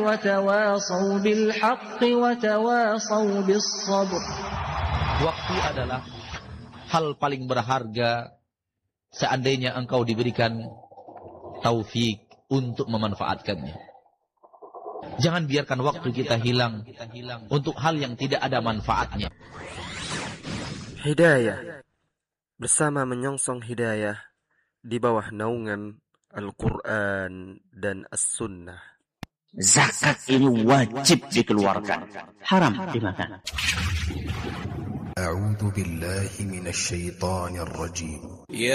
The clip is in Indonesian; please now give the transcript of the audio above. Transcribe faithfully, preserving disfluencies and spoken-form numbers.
وتواصوا بالحق وتواصوا بالصبر. Waktu adalah hal paling berharga seandainya engkau diberikan taufik untuk memanfaatkannya. Jangan biarkan waktu kita hilang untuk hal yang tidak ada manfaatnya. Hidayah bersama menyongsong hidayah di bawah naungan Al-Quran dan As-Sunnah. Zakat ini wajib dikeluarkan, haram dimakan. A'udzu billahi minasy syaithanir rajim.